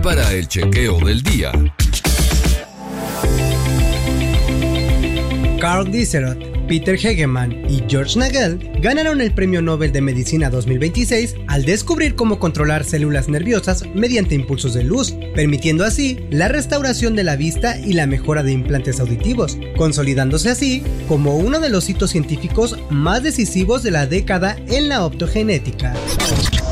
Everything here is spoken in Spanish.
para el chequeo del día. Carl Disserot, Peter Hegemann y George Nagel ganaron el Premio Nobel de Medicina 2026 al descubrir cómo controlar células nerviosas mediante impulsos de luz, permitiendo así la restauración de la vista y la mejora de implantes auditivos, consolidándose así como uno de los hitos científicos más decisivos de la década en la optogenética.